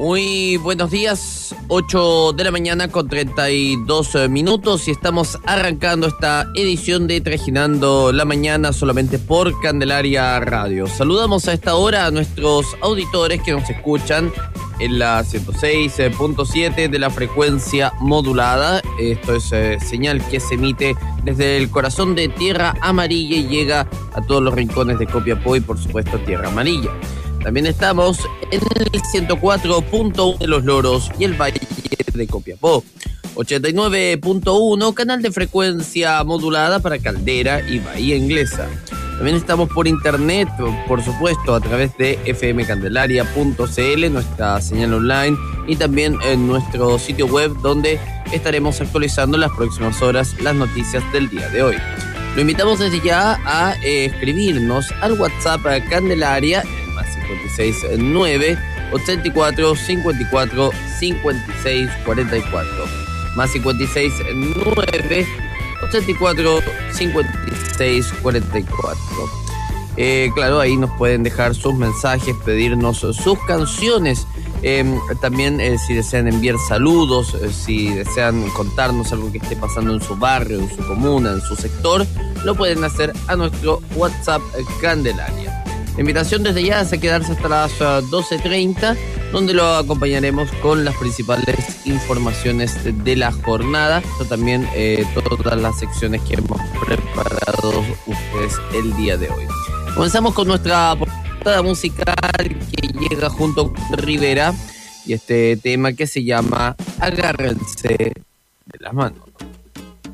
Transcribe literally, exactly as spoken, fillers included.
Muy buenos días, ocho de la mañana con treinta y dos minutos y estamos arrancando esta edición de Trajinando la Mañana solamente por Candelaria Radio. Saludamos a esta hora a nuestros auditores que nos escuchan en la ciento seis punto siete de la frecuencia modulada. Esto es eh, señal que se emite desde el corazón de Tierra Amarilla y llega a todos los rincones de Copiapó y por supuesto Tierra Amarilla. También estamos en el ciento cuatro punto uno de Los Loros y el Valle de Copiapó. ochenta y nueve punto uno, canal de frecuencia modulada para Caldera y Bahía Inglesa. También estamos por internet, por supuesto, a través de f m candelaria punto c l, nuestra señal online, y también en nuestro sitio web donde estaremos actualizando en las próximas horas las noticias del día de hoy. Lo invitamos desde ya a eh, escribirnos al WhatsApp a Candelaria cincuenta y seis nueve ochenta y cuatro cincuenta y cuatro cincuenta y seis cuarenta y cuatro más cincuenta y seis nueve ochenta y cuatro cincuenta y seis cuarenta y cuatro. Eh, claro, ahí nos pueden dejar sus mensajes, pedirnos sus canciones. Eh, también eh, si desean enviar saludos, eh, si desean contarnos algo que esté pasando en su barrio, en su comuna, en su sector, lo pueden hacer a nuestro WhatsApp eh, Candelaria. La invitación desde ya es a quedarse hasta las doce treinta, donde lo acompañaremos con las principales informaciones de la jornada. Esto también eh, todas las secciones que hemos preparado ustedes el día de hoy. Comenzamos con nuestra portada musical que llega junto con Rivera y este tema que se llama Agárrense de las manos.